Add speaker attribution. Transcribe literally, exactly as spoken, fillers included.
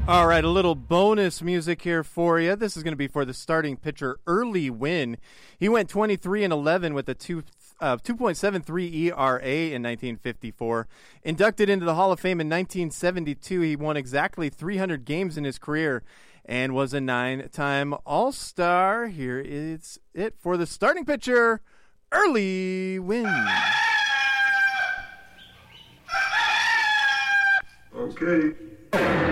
Speaker 1: All right, a little bonus music here for you. This is going to be for the starting pitcher, Early Wynn. He went twenty-three and eleven with a two, uh, two point seven three E R A in nineteen fifty-four. Inducted into the Hall of Fame in nineteen seventy-two, he won exactly three hundred games in his career and was a nine-time All-Star. Here is it for the starting pitcher, Early Wynn.
Speaker 2: Okay.